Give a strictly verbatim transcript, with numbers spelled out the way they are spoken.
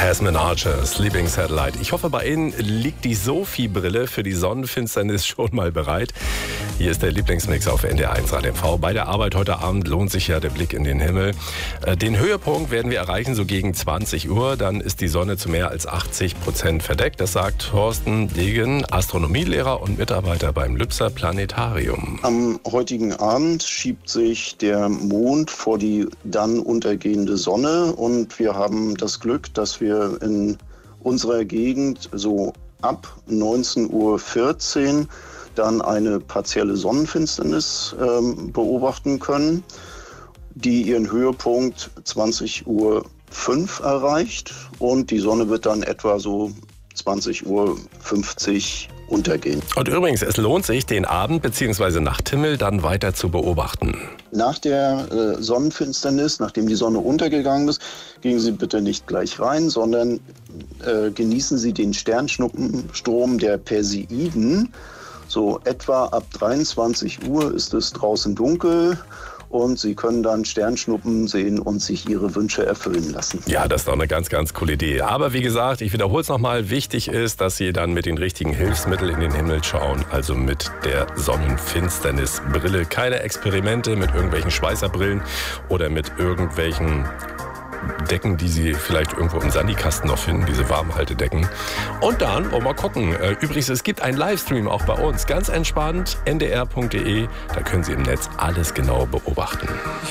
Asman Archer, Sleeping Satellite. Ich hoffe, bei Ihnen liegt die Sophie-Brille für die Sonnenfinsternis schon mal bereit. Hier ist der Lieblingsmix auf N D R eins Radio M V. Bei der Arbeit heute Abend lohnt sich ja der Blick in den Himmel. Den Höhepunkt werden wir erreichen so gegen zwanzig Uhr. Dann ist die Sonne zu mehr als achtzig Prozent verdeckt. Das sagt Thorsten Degen, Astronomielehrer und Mitarbeiter beim Lübzer Planetarium. Am heutigen Abend schiebt sich der Mond vor die dann untergehende Sonne und wir haben das Glück, dass wir in unserer Gegend so ab neunzehn Uhr vierzehn dann eine partielle Sonnenfinsternis ähm, beobachten können, die ihren Höhepunkt zwanzig Uhr fünf erreicht und die Sonne wird dann etwa so zwanzig Uhr fünfzig untergehen. Und übrigens, es lohnt sich, den Abend- bzw. Nachthimmel dann weiter zu beobachten. Nach der äh, Sonnenfinsternis, nachdem die Sonne untergegangen ist, gehen Sie bitte nicht gleich rein, sondern äh, genießen Sie den Sternschnuppenstrom der Perseiden. So etwa ab dreiundzwanzig Uhr ist es draußen dunkel und Sie können dann Sternschnuppen sehen und sich Ihre Wünsche erfüllen lassen. Ja, das ist doch eine ganz, ganz coole Idee. Aber wie gesagt, ich wiederhole es nochmal, wichtig ist, dass Sie dann mit den richtigen Hilfsmitteln in den Himmel schauen, also mit der Sonnenfinsternisbrille. Keine Experimente mit irgendwelchen Schweißerbrillen oder mit irgendwelchen Decken, die Sie vielleicht irgendwo im Sandykasten noch finden, diese Warmhaltedecken. Und dann wollen wir mal gucken. Übrigens, es gibt einen Livestream auch bei uns. Ganz entspannt, n d r punkt d e. Da können Sie im Netz alles genau beobachten.